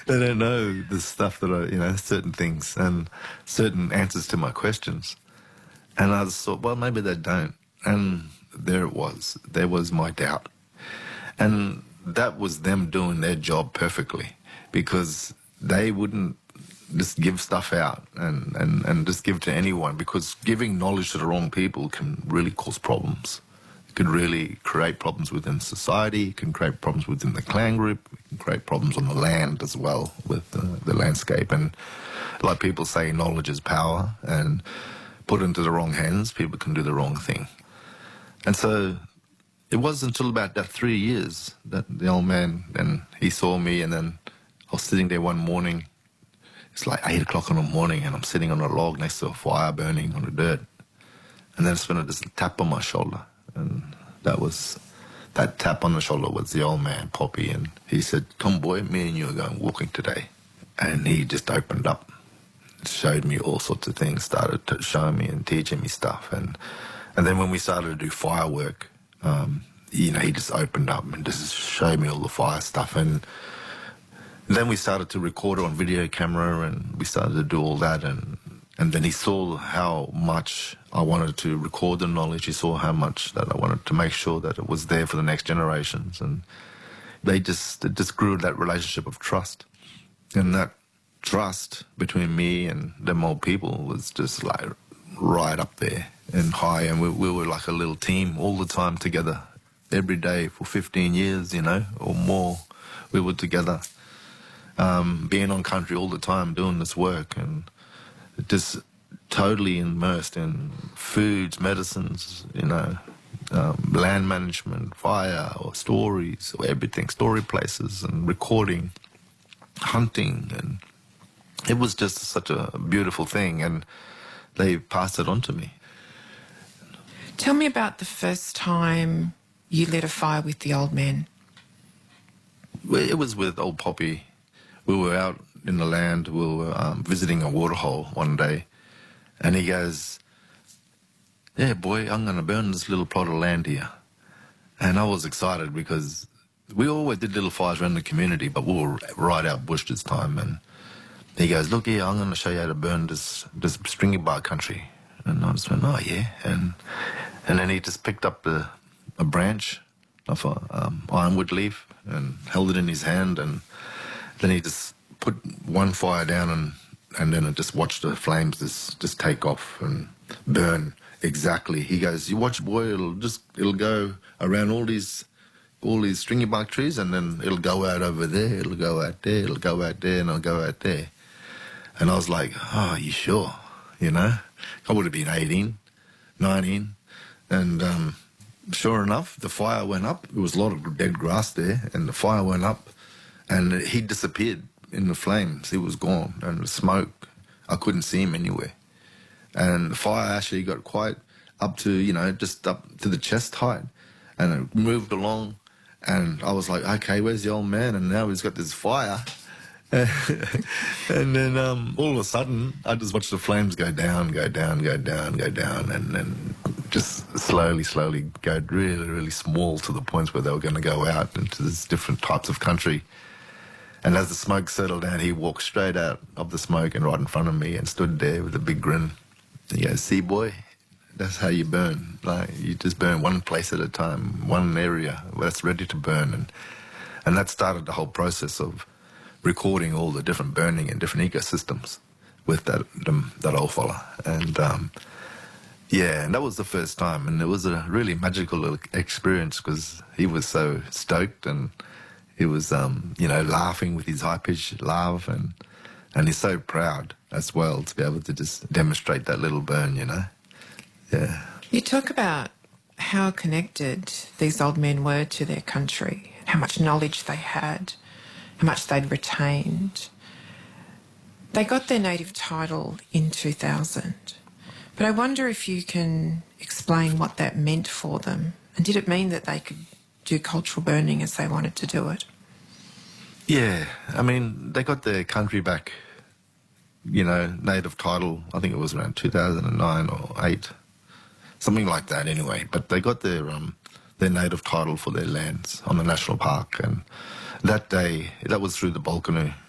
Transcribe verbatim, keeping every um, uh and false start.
they don't know the stuff that I, you know, certain things and certain answers to my questions. And I just thought, well, maybe they don't. And there it was. There was my doubt. And that was them doing their job perfectly, because they wouldn't just give stuff out and, and, and just give to anyone, because giving knowledge to the wrong people can really cause problems. It can really create problems within society, it can create problems within the clan group, it can create problems on the land as well with the, the landscape. And like people say, knowledge is power, and put into the wrong hands, people can do the wrong thing. And so it wasn't until about that three years that the old man, and he saw me, and then I was sitting there one morning. It's like eight o'clock in the morning, and I'm sitting on a log next to a fire burning on the dirt. And then I felt this tap on my shoulder. And that was, that tap on the shoulder was the old man, Poppy. And he said, "Come boy, me and you are going walking today." And he just opened up, showed me all sorts of things, started to showing me and teaching me stuff. And and then when we started to do firework, um, you know, he just opened up and just showed me all the fire stuff. And then we started to record it on video camera, and we started to do all that. And and then he saw how much I wanted to record the knowledge. He saw how much that I wanted to make sure that it was there for the next generations. And they just, it just grew that relationship of trust. And that trust between me and them old people was just like right up there and high. And we, we were like a little team all the time together, every day for fifteen years, you know, or more. We were together, um, being on country all the time, doing this work, and just totally immersed in foods, medicines, you know, um, land management, fire, or stories, or everything, story places, and recording, hunting, and it was just such a beautiful thing, and they passed it on to me. Tell me about the first time you lit a fire with the old man. It was with old Poppy. We were out in the land, we were um, visiting a waterhole one day, and he goes, "Yeah, boy, I'm going to burn this little plot of land here." And I was excited because we always did little fires around the community, but we were right out bush this time. And he goes, "Look here, I'm going to show you how to burn this this stringy bark country." And I just went, "Oh, yeah." And and then he just picked up the, a branch of a um, ironwood leaf and held it in his hand, and then he just put one fire down, and, and then it just watched the flames just, just take off and burn exactly. He goes, "You watch, boy, it'll just, it'll go around all these, all these stringy bark trees, and then it'll go out over there, it'll go out there, it'll go out there, and it'll go out there." And I was like, "Oh, you sure?" You know? I would have been eighteen, nineteen, and um, sure enough, the fire went up. There was a lot of dead grass there, and the fire went up, and he disappeared in the flames. He was gone, and the smoke, I couldn't see him anywhere. And the fire actually got quite up to, you know, just up to the chest height, and it moved along, and I was like, "Okay, where's the old man?" And now he's got this fire. And then um, all of a sudden, I just watched the flames go down, go down, go down, go down, and then just slowly, slowly go really, really small to the point where they were going to go out into these different types of country. And as the smoke settled down, he walked straight out of the smoke and right in front of me and stood there with a big grin. And he goes, "See, boy, that's how you burn. Like, you just burn one place at a time, one area that's ready to burn." And and that started the whole process of recording all the different burning and different ecosystems with that um, that old fella. And um, yeah, and that was the first time, and it was a really magical little experience because he was so stoked, and he was, um, you know, laughing with his high-pitched laugh, and and he's so proud as well to be able to just demonstrate that little burn, you know. Yeah. You talk about how connected these old men were to their country, how much knowledge they had, how much they'd retained. They got their native title in two thousand, but I wonder if you can explain what that meant for them, and did it mean that they could do cultural burning as they wanted to do it? Yeah, I mean, they got their country back, you know, native title, I think it was around two thousand nine or eight, something like that anyway, but they got their um, their native title for their lands on the national park, and that day, that was through the Balkanoo